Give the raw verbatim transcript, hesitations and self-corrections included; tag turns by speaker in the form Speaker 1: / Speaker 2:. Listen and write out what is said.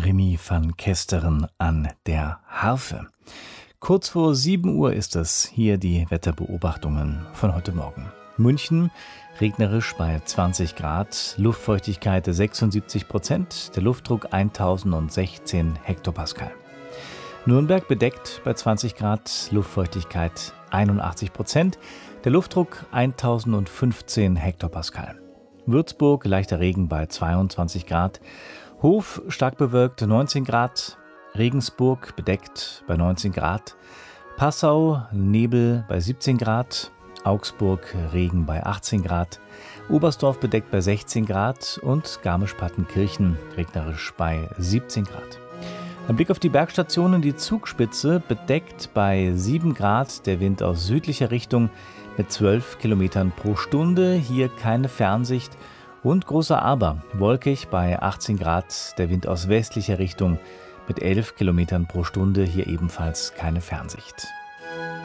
Speaker 1: Remy van Kesteren an der Harfe. Kurz vor sieben Uhr ist es, hier die Wetterbeobachtungen von heute Morgen. München regnerisch bei zwanzig Grad, Luftfeuchtigkeit sechsundsiebzig Prozent, der Luftdruck tausendsechzehn Hektopascal. Nürnberg bedeckt bei zwanzig Grad, Luftfeuchtigkeit einundachtzig Prozent, der Luftdruck tausendfünfzehn Hektopascal. Würzburg leichter Regen bei zweiundzwanzig Grad, Hof stark bewölkt neunzehn Grad, Regensburg bedeckt bei neunzehn Grad, Passau Nebel bei siebzehn Grad, Augsburg Regen bei achtzehn Grad, Oberstdorf bedeckt bei sechzehn Grad und Garmisch-Partenkirchen regnerisch bei siebzehn Grad. Ein Blick auf die Bergstationen, die Zugspitze bedeckt bei sieben Grad, der Wind aus südlicher Richtung mit zwölf Kilometern pro Stunde, hier keine Fernsicht und großer Aber, wolkig bei achtzehn Grad, der Wind aus westlicher Richtung mit elf Kilometern pro Stunde, hier ebenfalls keine Fernsicht.